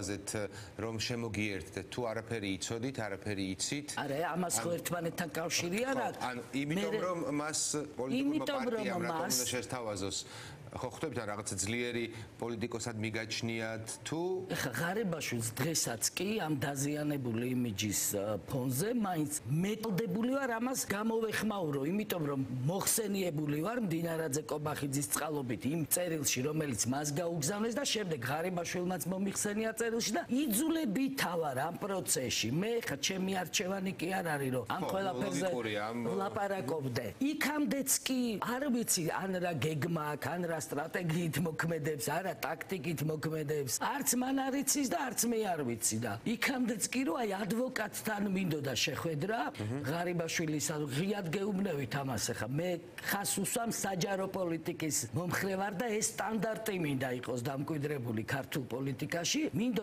გთავაზეთ, რომ შემოგიერთდეთ, თუ არაფერი იცოდით, არაფერი იცით. არა, ამას ხო ერთმანეთთან კავშირი არ აქვს. ანუ იმიტომ რომ მას პოლიტიკურმა პარტიამ რატომ უნდა შესთავაზოს. ხო ხვდებით ან რაღაცა ძლიერი პოლიტიკოსად მიგაჩნიათ თუ ღარიბაშვილს დღესაც კი ამ დაზიანებული იმიჯის ფონზე მაინც მეტოდებული ვარ ამას გამოვეხმაურო, იმიტომ რომ მოხსენიებული ვარ მდინარაძე კობახიძის წყალობით იმ წერილში, რომელიც მას გაუგზავნეს და შემდეგ ღარიბაშვილმაც მომიხსენია წერილში და იძულებითა ვარ ამ პროცესში. მე ხა ჩემი არჩევანი კი არ არის რომ ამ ყველაფერზე ვლაპარაკობდე. იქამდეც კი არ ვიცი ან რა გეგმა აქვს, ან რა სტრატეგიით მოქმედებს, არა ტაქტიკით მოქმედებს. არც მან არ იცის და არც მე არ ვიცი და იქამდეც კი რომ აი ადვოკატთან მინდოდა შეხვედრა, ღარიბაშვილის ღიად გეუბნევით ამას ახლა მე ხას უსვამ საჯარო პოლიტიკის მომხრე ვარ და ეს სტანდარტი მინდა იყოს დამკვიდრებული ქართულ პოლიტიკაში.